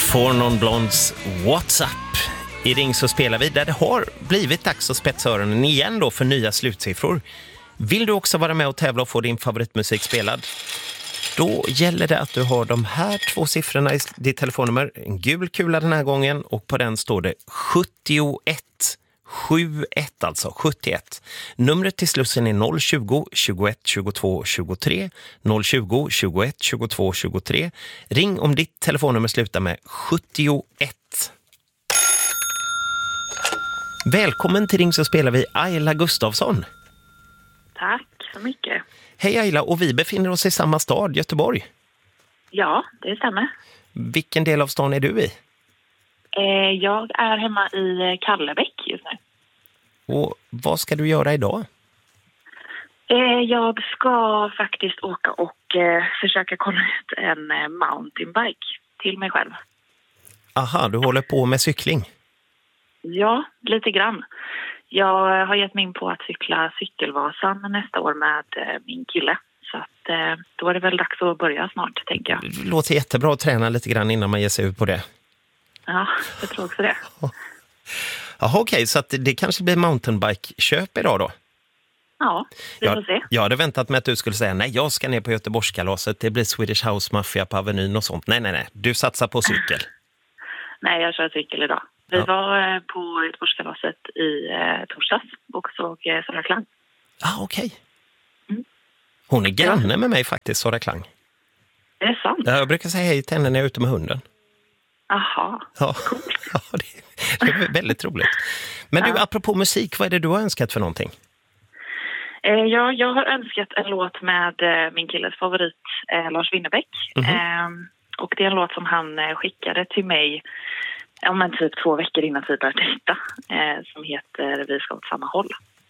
Four Non Blondes What's Up. I Ring så spelar vi där det har blivit dags att spetsa öronen igen då för nya slutsiffror. Vill du också vara med och tävla och få din favoritmusik spelad? Då gäller det att du har de här två siffrorna i ditt telefonnummer. En gul kula den här gången och på den står det 71. 71 alltså, 71. Numret till Slussen är 020 21 22 23. 020 21 22 23. Ring om ditt telefonnummer slutar med 71. Välkommen till Ring så spelar vi Ayla Gustafsson. Tack så mycket. Hej Ayla, och vi befinner oss i samma stad, Göteborg. Ja, det stämmer. Vilken del av stan är du i? Jag är hemma i Kallebäck just nu. Och vad ska du göra idag? Jag ska faktiskt åka och försöka kolla ut en mountainbike till mig själv. Aha, du håller på med cykling. Ja, lite grann. Jag har gett mig in på att cykla Cykelvasan nästa år med min kille. Så att, då är det väl dags att börja snart, tänker jag. Det låter jättebra att träna lite grann innan man ger sig ut på det. Ja, jag tror också det. Jaha, okej, så att det kanske blir mountainbike-köp idag då? Ja, vi får se. Jag hade väntat mig att du skulle säga nej, jag ska ner på Göteborgskalaset, det blir Swedish House Mafia på Avenyn och sånt. Nej, du satsar på cykel. Nej, jag kör cykel idag. Vi var på Göteborgskalaset i torsdags och såg Sara Klang. Okej. Mm. Hon är granne med mig faktiskt, Sara Klang. Det är sant. Jag brukar säga hej till henne när jag är ute med hunden. Aha, ja, det är väldigt roligt. Men du, apropå musik, vad är det du har önskat för någonting? Ja, jag har önskat en låt med min killes favorit, Lars Winnerbäck. Och det är en låt som han skickade till mig typ 2 veckor innan vi började dejta, som heter Vi ska åt samma håll.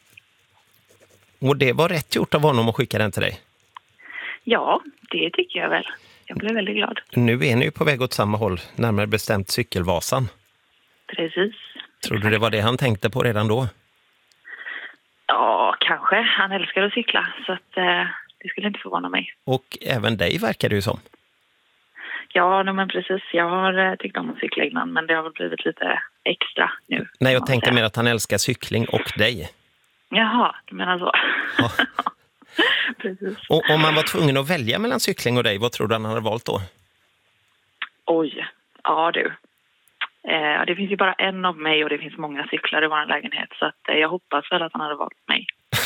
Och det var rätt gjort av honom att skicka den till dig? Ja, det tycker jag väl. Jag blev väldigt glad. Nu är ni ju på väg åt samma håll, närmare bestämt Cykelvasan. Precis. Tror du det var det han tänkte på redan då? Ja, kanske. Han älskar att cykla, så att, det skulle inte förvåna mig. Och även dig verkar det ju som. Ja, men precis. Jag har tyckt om att cykla innan, men det har väl blivit lite extra nu. Nej, jag tänkte mer att han älskar cykling och dig. Jaha, du menar så. Ja. Precis. Och om man var tvungen att välja mellan cykling och dig, vad tror du han hade valt då? Oj, ja du. Det finns ju bara en av mig och det finns många cyklar i vår lägenhet, så att, jag hoppas väl att han hade valt mig.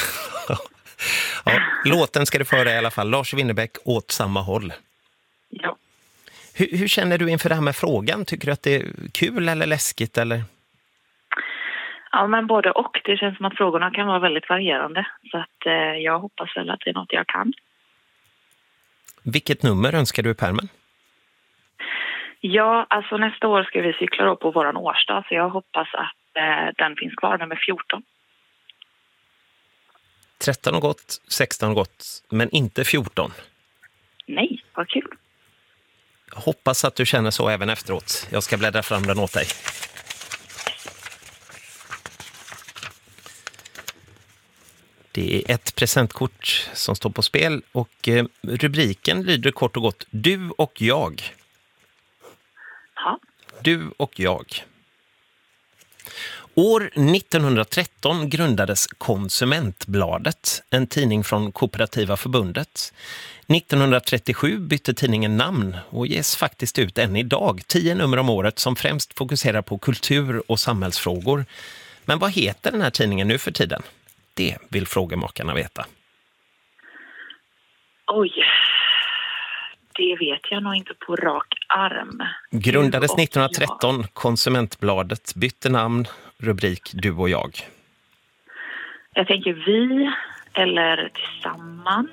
Ja, låten ska du föra i alla fall. Lars Winnerbäck åt samma håll. Ja. Hur känner du inför det här med frågan? Tycker du att det är kul eller läskigt? Eller? Ja, men både och. Det känns som att frågorna kan vara väldigt varierande. Så att, jag hoppas väl att det är något jag kan. Vilket nummer önskar du i pärmen? Ja, alltså nästa år ska vi cykla då på våran årsdag. Så jag hoppas att den finns kvar, nummer 14. 13 har gått, 16 har gått, men inte 14. Nej, vad kul. Hoppas att du känner så även efteråt. Jag ska bläddra fram den åt dig. Det är ett presentkort som står på spel och rubriken lyder kort och gott Du och jag. Ja. Du och jag. År 1913 grundades Konsumentbladet, en tidning från Kooperativa förbundet. 1937 bytte tidningen namn och ges faktiskt ut än idag 10 nummer om året som främst fokuserar på kultur- och samhällsfrågor. Men vad heter den här tidningen nu för tiden? Det vill frågemakarna veta. Oj, det vet jag nog inte på rak arm. Grundades 1913, Konsumentbladet, bytte namn, rubrik Du och jag. Jag tänker vi eller tillsammans.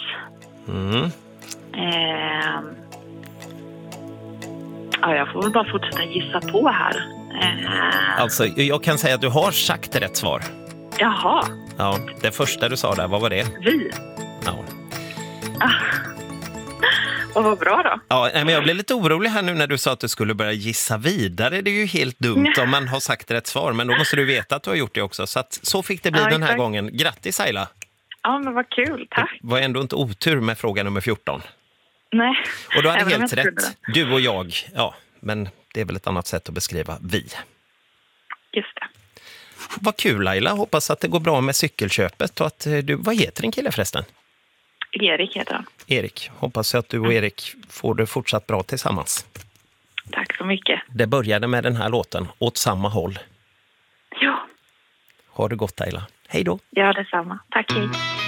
Jag får väl bara fortsätta gissa på här. Alltså, jag kan säga att du har sagt rätt svar. Jaha. Ja, det första du sa där, vad var det? Vi. Ja. Och vad bra då. Ja, men jag blev lite orolig här nu när du sa att du skulle börja gissa vidare. Det är ju helt dumt om man har sagt rätt svar, men då måste du veta att du har gjort det också. Så fick det bli den här gången. Grattis Ayla! Ja, men vad kul, tack. Det var ändå inte otur med fråga nummer 14. Nej. Och du hade helt rätt. Du och jag, ja, men det är väl ett annat sätt att beskriva vi. Just det. Vad kul Laila, hoppas att det går bra med cykelköpet och att vad heter din kille förresten? Erik heter han. Erik, hoppas att du och Erik får det fortsatt bra tillsammans. Tack så mycket. Det började med den här låten, Åt samma håll. Ja. Ha det gott Laila. Hej då. Ja, detsamma. Tack, hej.